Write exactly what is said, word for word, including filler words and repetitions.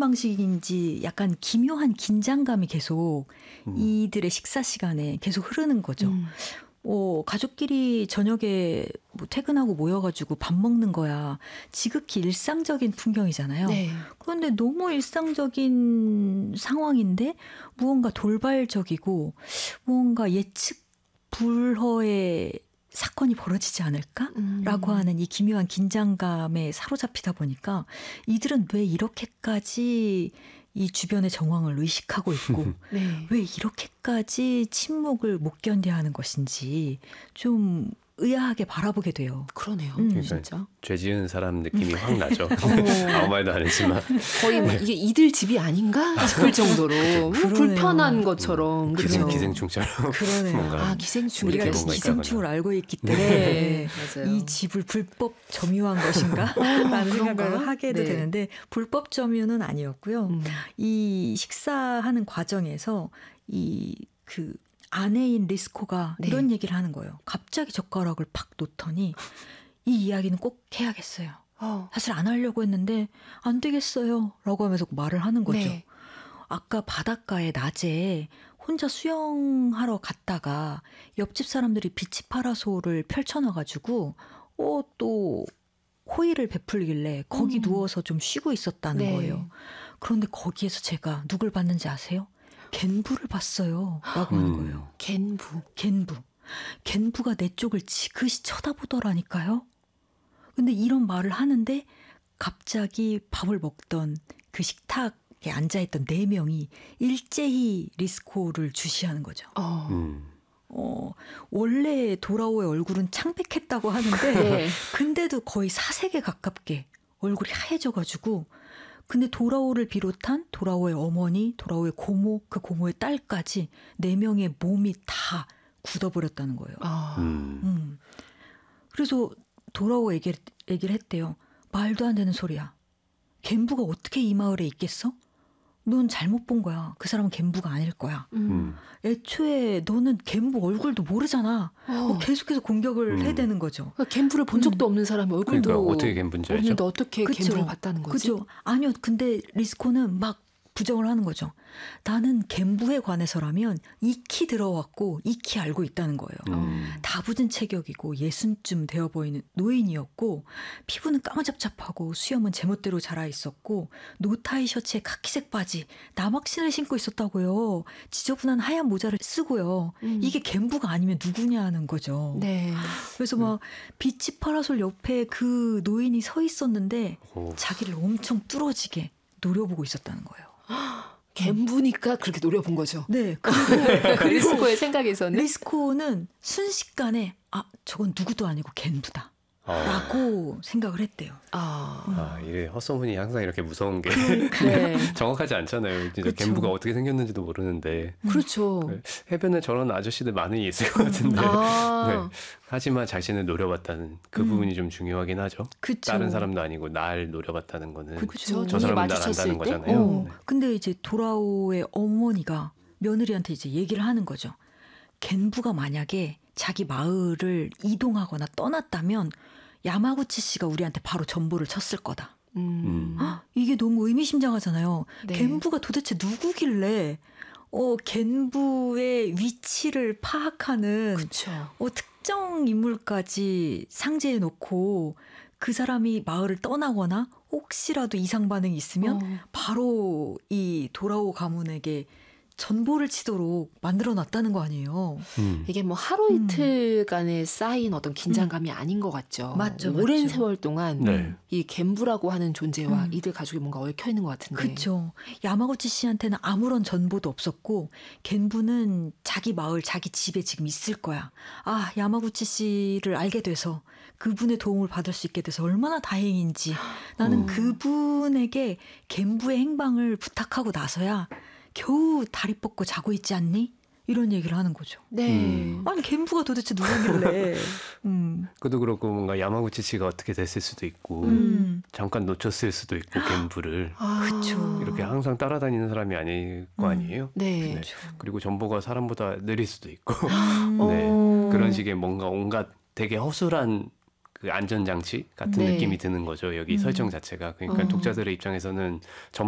방식인지 약간 기묘한 긴장감이 계속 음. 이들의 식사 시간에 계속 흐르는 거죠. 음. 어, 가족끼리 저녁에 뭐 퇴근하고 모여가지고 밥 먹는 거야. 지극히 일상적인 풍경이잖아요. 네. 그런데 너무 일상적인 상황인데 무언가 돌발적이고 무언가 예측 불허의 사건이 벌어지지 않을까라고 음. 하는 이 기묘한 긴장감에 사로잡히다 보니까 이들은 왜 이렇게까지 이 주변의 정황을 의식하고 있고 네. 왜 이렇게까지 침묵을 못 견뎌야 하는 것인지 좀 의아하게 바라보게 돼요. 그러네요. 음. 그러니까 진짜. 죄 지은 사람 느낌이 확 나죠. 아무 말도 안 했지만. 거의 뭐 이게 이들 집이 아닌가 싶을 정도로 뭐 불편한 것처럼. 기생, 기생충처럼. 그러네요. 뭔가 아, 기생충. 우리가 기생충을 알고 있기 때문에 네, 이 집을 불법 점유한 것인가? 라는 생각을 하게 네. 되는데 불법 점유는 아니었고요. 음. 이 식사하는 과정에서 이 그 아내인 리스코가 네. 이런 얘기를 하는 거예요. 갑자기 젓가락을 팍 놓더니 이 이야기는 꼭 해야겠어요. 어. 사실 안 하려고 했는데 안 되겠어요. 라고 하면서 말을 하는 거죠. 네. 아까 바닷가에 낮에 혼자 수영하러 갔다가 옆집 사람들이 비치 파라솔을 펼쳐놔가지고 어, 또 호의를 베풀길래 거기 음. 누워서 좀 쉬고 있었다는 네. 거예요. 그런데 거기에서 제가 누굴 봤는지 아세요? 갠부를 봤어요. 라고 하는 거예요. 갠부. 갠부. 갠부가 내 쪽을 지그시 쳐다보더라니까요. 근데 이런 말을 하는데 갑자기 밥을 먹던 그 식탁에 앉아있던 네 명이 일제히 리스코를 주시하는 거죠. 어. 음. 어, 원래 도라오의 얼굴은 창백했다고 하는데 네. 근데도 거의 사색에 가깝게 얼굴이 하얘져가지고 근데 도라오를 비롯한 도라오의 어머니, 도라오의 고모, 그 고모의 딸까지 네 명의 몸이 다 굳어버렸다는 거예요. 아. 음. 음. 그래서 도라오가 얘기를, 얘기를 했대요. 말도 안 되는 소리야. 갠부가 어떻게 이 마을에 있겠어? 넌 잘못 본 거야. 그 사람은 갠부가 아닐 거야. 음. 애초에 너는 갠부 얼굴도 모르잖아. 어. 뭐 계속해서 공격을 음. 해대는 거죠. 그러니까 갠부를 본 적도 음. 없는 사람이 얼굴도 그러니까 어떻게 갠부인지 알죠? 없는데 어떻게 그쵸. 갠부를 봤다는 거지? 그죠. 아니요. 근데 리스코는 막 부정을 하는 거죠. 나는 갠부에 관해서라면 익히 들어왔고 익히 알고 있다는 거예요. 음. 다부진 체격이고 예순쯤 되어 보이는 노인이었고 피부는 까무잡잡하고 수염은 제멋대로 자라 있었고 노타이 셔츠에 카키색 바지 남학신을 신고 있었다고요. 지저분한 하얀 모자를 쓰고요. 음. 이게 갠부가 아니면 누구냐 하는 거죠. 네. 그래서 막 비치 파라솔 옆에 그 노인이 서 있었는데 오. 자기를 엄청 뚫어지게 노려보고 있었다는 거예요. 갠부니까 그렇게 노려본 거죠. 네. 그리고 리스코의 생각에서는 리스코는 순식간에 아 저건 누구도 아니고 갠부다. 아. 라고 생각을 했대요. 아, 아, 이래 헛소문이 항상 이렇게 무서운 게 네. 정확하지 않잖아요. 진짜 갠부가 어떻게 생겼는지도 모르는데. 그렇죠. 해변에 저런 아저씨들 많이 있을 것 같은데. 아. 네. 하지만 자신을 노려봤다는 그 음. 부분이 좀 중요하긴 하죠. 그쵸. 다른 사람도 아니고 날 노려봤다는 거는 그쵸. 저 사람은 날 안다는 거잖아요. 어. 네. 근데 이제 도라오의 어머니가 며느리한테 이제 얘기를 하는 거죠. 갠부가 만약에 자기 마을을 이동하거나 떠났다면 야마구치 씨가 우리한테 바로 전보를 쳤을 거다. 음. 헉, 이게 너무 의미심장하잖아요. 네. 갠부가 도대체 누구길래 어, 갠부의 위치를 파악하는 어, 특정 인물까지 상제해 놓고 그 사람이 마을을 떠나거나 혹시라도 이상 반응이 있으면 어. 바로 이 도라오 가문에게 전보를 치도록 만들어놨다는 거 아니에요. 음. 이게 뭐 하루 이틀간에 쌓인 어떤 긴장감이 음. 아닌 것 같죠. 맞죠, 오랜 맞죠. 세월 동안 네. 이 갠부라고 하는 존재와 음. 이들 가족이 뭔가 얽혀 있는 것 같은데. 그렇죠. 야마구치 씨한테는 아무런 전보도 없었고 갠부는 자기 마을, 자기 집에 지금 있을 거야. 아, 야마구치 씨를 알게 돼서 그분의 도움을 받을 수 있게 돼서 얼마나 다행인지 나는 음. 그분에게 갠부의 행방을 부탁하고 나서야 겨우 다리 뻗고 자고 있지 않니? 이런 얘기를 하는 거죠. 네. 음. 아니 갠부가 도대체 누구길래. 음. 그도 그렇고 뭔가 야마구치 씨가 어떻게 됐을 수도 있고 음. 잠깐 놓쳤을 수도 있고 갠부를 아. 그쵸. 이렇게 항상 따라다니는 사람이 아닐 거 음. 아니에요? 네. 네. 그리고 전보가 사람보다 느릴 수도 있고 음. 네. 어. 그런 식의 뭔가 온갖 되게 허술한 그 안전장치 같은 네. 느낌이 드는 거죠. 여기 음. 설정 자체가. 그러니까 어. 독자들의 입장에서는 저